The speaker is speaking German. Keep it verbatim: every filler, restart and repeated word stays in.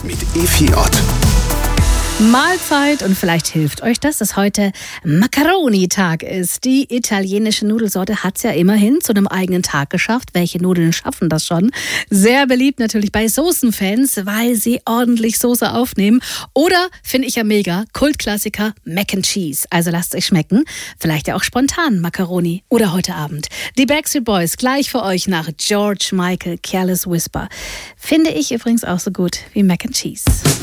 mit Efi Ott. Mahlzeit, und vielleicht hilft euch das, dass heute Macaroni-Tag ist. Die italienische Nudelsorte hat es ja immerhin zu einem eigenen Tag geschafft. Welche Nudeln schaffen das schon? Sehr beliebt natürlich bei Soßenfans, weil sie ordentlich Soße aufnehmen. Oder, finde ich ja mega, Kultklassiker Mac and Cheese. Also lasst euch schmecken. Vielleicht ja auch spontan Macaroni oder heute Abend. Die Backstreet Boys gleich für euch nach George Michael, Careless Whisper. Finde ich übrigens auch so gut wie Mac and Cheese.